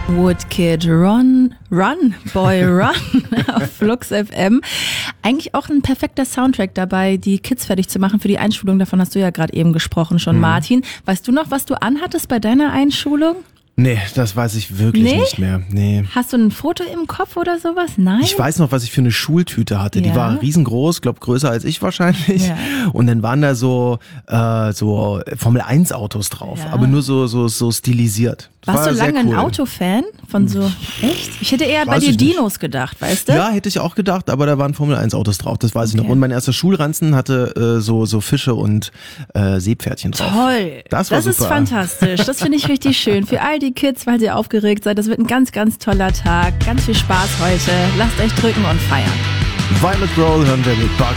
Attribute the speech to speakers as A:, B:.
A: Woodkid, Run, Boy, Run auf Flux FM. Eigentlich auch ein perfekter Soundtrack dabei, die Kids fertig zu machen für die Einschulung. Davon hast du ja gerade eben gesprochen schon, Martin. Weißt du noch, was du anhattest bei deiner Einschulung?
B: Nee, das weiß ich wirklich nicht mehr. Nee.
A: Hast du ein Foto im Kopf oder sowas? Nein?
B: Ich weiß noch, was ich für eine Schultüte hatte. Die war riesengroß, glaube größer als ich wahrscheinlich. Ja. Und dann waren da so Formel-1-Autos drauf, aber nur so stilisiert.
A: Warst du lange ein Autofan von so, echt? Ich hätte eher bei dir Dinos gedacht, weißt du?
B: Ja, hätte ich auch gedacht, aber da waren Formel-1-Autos drauf, das weiß ich noch. Und mein erster Schulranzen hatte so Fische und Seepferdchen drauf.
A: Toll, das ist fantastisch, das finde ich richtig schön. Für all die Kids, weil sie aufgeregt seid, das wird ein ganz, ganz toller Tag. Ganz viel Spaß heute, lasst euch drücken und feiern.
B: Violet Roll hören wir mit Bugs